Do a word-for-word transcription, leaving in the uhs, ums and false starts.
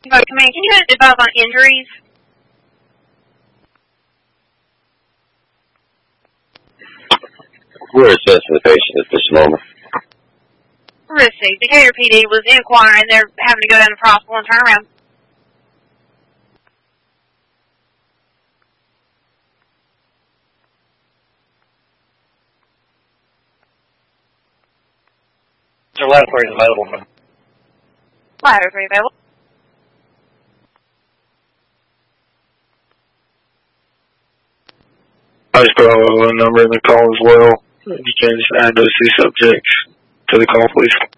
But, I mean, can you advise on injuries? We're assessing the patient at this moment. Received. Decatur P D was inquiring. They're having to go down to the hospital and turn around. Their laboratory is available. Laboratory available. I just put a number in the call as well. You can just add those two subjects to the call, please.